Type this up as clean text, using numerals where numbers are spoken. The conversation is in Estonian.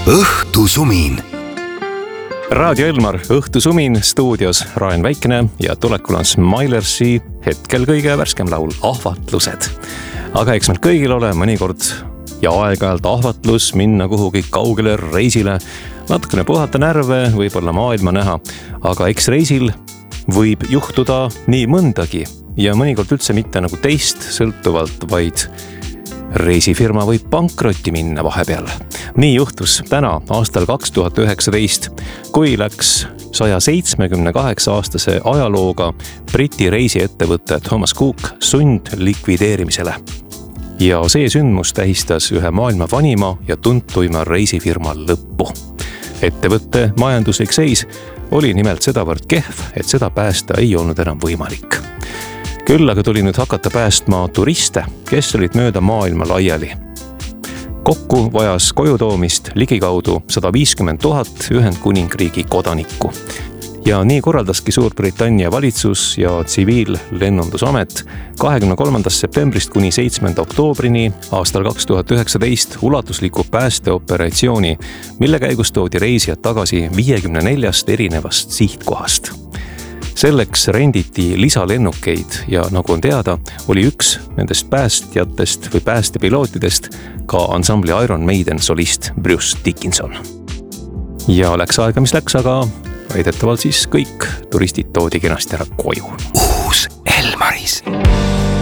õhtusumin. Raadio Elmar, õhtusumin stuudios Raen Väikene ja tulekul on Smilersi hetkel kõige värskem laul Ahvatlused. Aga eks meil kõigil ole mõnikord ja aeg-ajalt ahvatlus minna kuhugi kaugele reisile, natukene puhata närve, võib-olla maailma näha, aga eks reisil võib juhtuda nii mõndagi ja mõnikord üldse mitte nagu teist sõltuvalt, vaid reisifirma võib pankrotti minna vahepeal. Nii juhtus täna aastal 2019, kui läks 178-aastase ajalooga Briti reisiettevõtte Thomas Cook sundlikvideerimisele. Ja see sündmus tähistas ühe maailma vanima ja tuntuima reisifirma lõppu. Ettevõtte majanduslik seis oli nimelt sedavõrd kehv, et seda päästa ei olnud enam võimalik. Küll aga tuli nüüd hakata päästma turiste, kes olid mööda maailma laiali. Kokku vajas koju toomist ligikaudu 150 000 Ühendkuningriigi kodanikku. Ja nii korraldaski Suurbritannia valitsus ja tsiviillennundusamet 23. septembrist kuni 7. oktoobrini aastal 2019 ulatusliku päästeoperatsiooni, mille käigus toodi reisijad tagasi 54 erinevast sihtkohast. Selleks renditi lisalennukeid ja nagu on teada, oli üks nendest päästjatest või päästepilootidest ka ansambli Iron Maiden solist Bruce Dickinson. Ja läks aega, mis läks, aga väidetavalt siis kõik turistid toodi kenasti ära koju. Uus Elmaris.